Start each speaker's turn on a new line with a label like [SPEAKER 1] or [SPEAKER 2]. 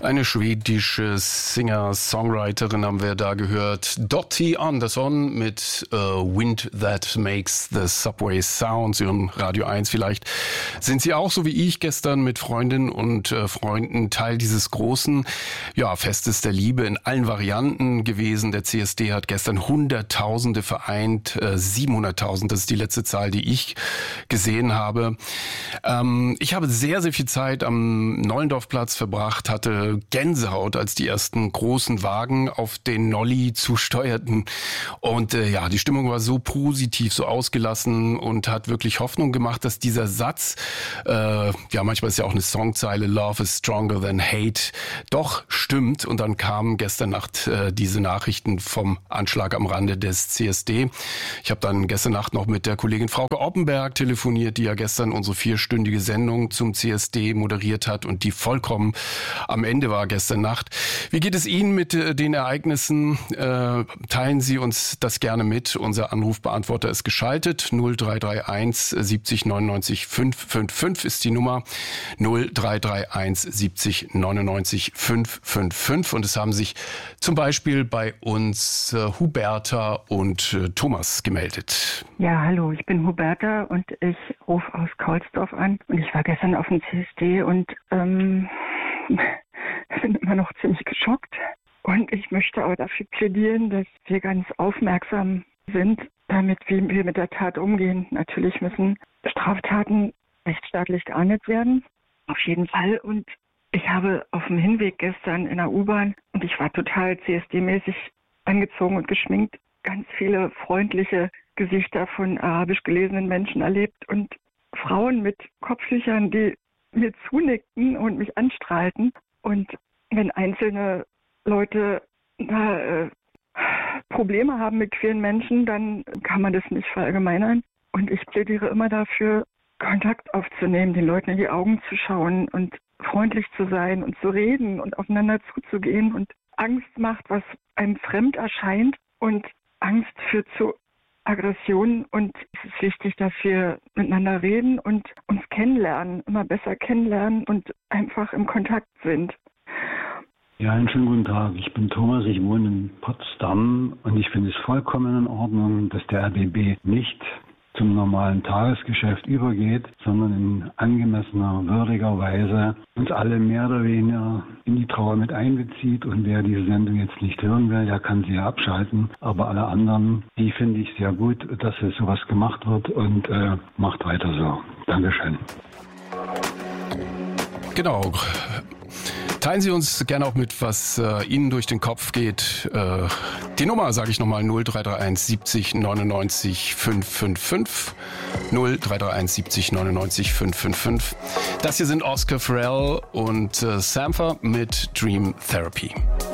[SPEAKER 1] Eine schwedische Singer-Songwriterin haben wir da gehört. Dottie Andersson mit Wind That Makes the Subway Sound. Sie hören Radio 1 vielleicht. Sind Sie auch, so wie ich, gestern mit Freundinnen und Freunden Teil dieses großen Festes der Liebe in allen Varianten gewesen. Der CSD hat gestern Hunderttausende vereint. 700.000, das ist die letzte Zahl, die ich gesehen habe. Ich habe sehr, sehr viel Zeit am Nollendorfplatz verbracht, hatte Gänsehaut, als die ersten großen Wagen auf den Nolli zusteuerten. Und die Stimmung war so positiv, so ausgelassen und hat wirklich Hoffnung gemacht, dass dieser Satz, manchmal ist ja auch eine Songzeile, Love is stronger than hate, doch stimmt. Und dann kamen gestern Nacht diese Nachrichten vom Anschlag am Rande des CSD. Ich habe dann gestern Nacht noch mit der Kollegin Frauke Oppenberg telefoniert, die ja gestern unsere 4-stündige Sendung zum CSD moderiert hat und die vollkommen am Ende war gestern Nacht. Wie geht es Ihnen mit den Ereignissen? Teilen Sie uns das gerne mit. Unser Anrufbeantworter ist geschaltet. 0331 70 99 555 ist die Nummer. 0331 70 99 555. Und es haben sich zum Beispiel bei uns Huberta und Thomas gemeldet.
[SPEAKER 2] Ja, hallo, ich bin Huberta und ich rufe aus Kaulsdorf an. Und ich war gestern auf dem CSD und bin immer noch ziemlich geschockt. Und ich möchte auch dafür plädieren, dass wir ganz aufmerksam sind, damit wie wir mit der Tat umgehen. Natürlich müssen Straftaten rechtsstaatlich geahndet werden. Auf jeden Fall. Und ich habe auf dem Hinweg gestern in der U-Bahn, und ich war total CSD-mäßig angezogen und geschminkt, ganz viele freundliche Gesichter von arabisch gelesenen Menschen erlebt und Frauen mit Kopftüchern, die mir zunickten und mich anstrahlten. Und wenn einzelne Leute Probleme haben mit queeren Menschen, dann kann man das nicht verallgemeinern. Und ich plädiere immer dafür, Kontakt aufzunehmen, den Leuten in die Augen zu schauen und freundlich zu sein und zu reden und aufeinander zuzugehen. Und Angst macht, was einem fremd erscheint, und Angst führt zu Aggression. Und es ist wichtig, dass wir miteinander reden und uns kennenlernen, immer besser kennenlernen und einfach im Kontakt sind.
[SPEAKER 3] Ja, einen schönen guten Tag. Ich bin Thomas, ich wohne in Potsdam und ich finde es vollkommen in Ordnung, dass der RBB nicht zum normalen Tagesgeschäft übergeht, sondern in angemessener, würdiger Weise uns alle mehr oder weniger in die Trauer mit einbezieht. Und wer diese Sendung jetzt nicht hören will, der kann sie ja abschalten. Aber alle anderen, die finde ich sehr gut, dass sowas gemacht wird, und macht weiter so. Dankeschön.
[SPEAKER 1] Genau. Teilen Sie uns gerne auch mit, was Ihnen durch den Kopf geht. Die Nummer sage ich nochmal, 0331 70 99 555. 0331 70 99 555. Das hier sind Oscar Farrell und Sampha mit Dream Therapy.